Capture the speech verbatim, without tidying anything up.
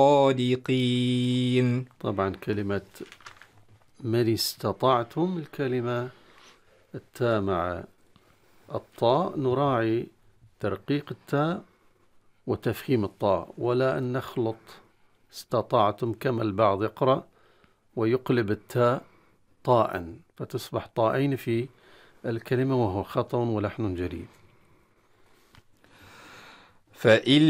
صادقين. طبعا كلمة من استطعتم، الكلمة التاء مع الطاء نراعي ترقيق التاء وتفخيم الطاء، ولا أن نخلط استطعتم كما البعض يقرأ ويقلب التاء طاء فتصبح طائين في الكلمة، وهو خطأ ولحن جلي. فإن